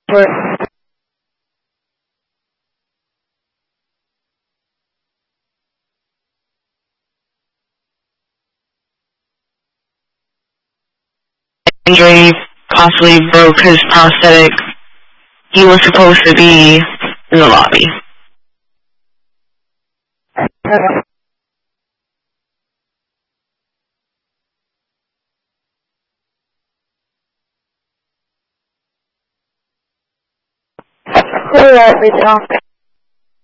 Injury possibly broke his prosthetic. He was supposed to be in the lobby. Clear, we don't.